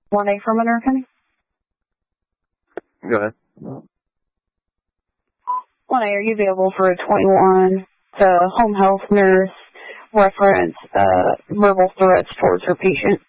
1A from American. Go ahead. 1A, are you available for a 21 to home health nurse reference verbal threats towards her patient?